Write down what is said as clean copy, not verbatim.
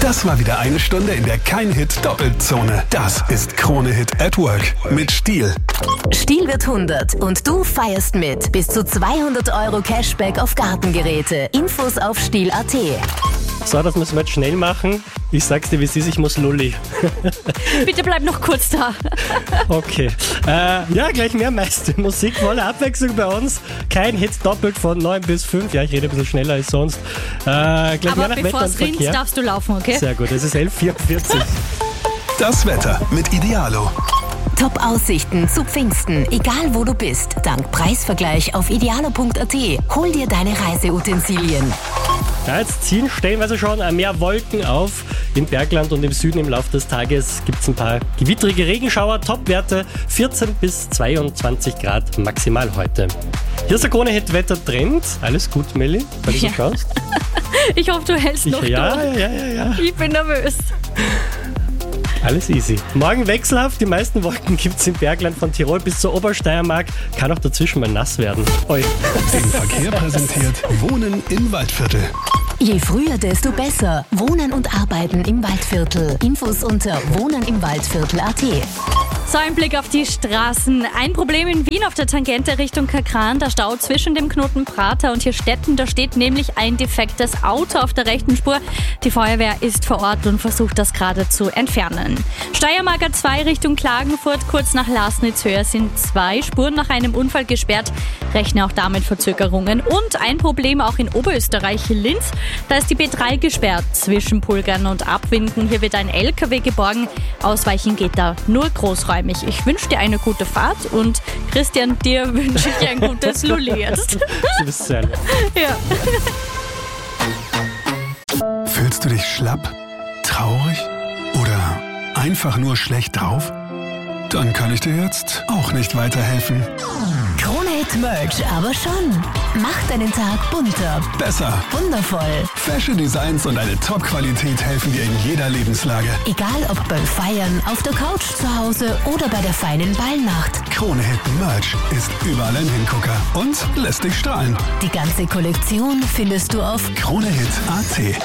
Das war wieder eine Stunde, in der kein Hit doppelt Zone. Das ist Krone Hit at Work mit Stihl. Stihl wird 100 und du feierst mit. Bis zu 200 € Cashback auf Gartengeräte. Infos auf Stihl.at. So, das müssen wir jetzt schnell machen. Ich sag's dir, wie es ist, ich muss Lulli. Bitte bleib noch kurz da. Okay. Ja, gleich mehr meiste Musik, volle Abwechslung bei uns. Kein Hit doppelt von 9 bis 5. Ja, ich rede ein bisschen schneller als sonst. Gleich Aber mehr nach bevor Wetter und es rinnt, Verkehr. darfst du laufen, okay? Sehr gut, es ist 11:44. Das Wetter mit Idealo. Top-Aussichten zu Pfingsten, egal wo du bist. Dank Preisvergleich auf idealo.at. Hol dir deine Reiseutensilien. Ja, jetzt ziehen stellenweise schon mehr Wolken auf. Im Bergland und im Süden im Laufe des Tages gibt es ein paar gewittrige Regenschauer. Topwerte 14 bis 22 Grad maximal heute. Hier ist der Krone-Hit-Wetter-Trend. Alles gut, Melli, weil du so schaust? Ich hoffe, du hältst noch durch. Ja. Ich bin nervös. Alles easy. Morgen wechselhaft. Die meisten Wolken gibt es im Bergland von Tirol bis zur Obersteiermark. Kann auch dazwischen mal nass werden. Oi. Im Verkehr präsentiert Wohnen im Waldviertel. Je früher, desto besser. Wohnen und Arbeiten im Waldviertel. Infos unter wohnenimwaldviertel.at. So, ein Blick auf die Straßen. Ein Problem in Wien auf der Tangente Richtung Kakran. Der Stau zwischen dem Knoten Prater und hier Stetten. Da steht nämlich ein defektes Auto auf der rechten Spur. Die Feuerwehr ist vor Ort und versucht das gerade zu entfernen. Steiermark A2 Richtung Klagenfurt. Kurz nach Lasnitz-Höhe sind 2 Spuren nach einem Unfall gesperrt. Rechne auch damit Verzögerungen. Und ein Problem auch in Oberösterreich, Linz. Da ist die B3 gesperrt zwischen Pulgern und Abwinden. Hier wird ein LKW geborgen. Ausweichen geht da nur großräumig. Ich wünsche dir eine gute Fahrt und Christian, dir wünsche ich ein gutes Lulli jetzt. Du bist sehr nett. Ja. Fühlst du dich schlapp, traurig oder einfach nur schlecht drauf? Dann kann ich dir jetzt auch nicht weiterhelfen. Krone Hit Merch, aber schon. Mach deinen Tag bunter, Besser. wundervoll. Fashion Designs und eine Top-Qualität helfen dir in jeder Lebenslage. Egal ob beim Feiern, auf der Couch zu Hause oder bei der feinen Ballnacht. Krone Hit Merch ist überall ein Hingucker und lässt dich strahlen. Die ganze Kollektion findest du auf Kronehit.at.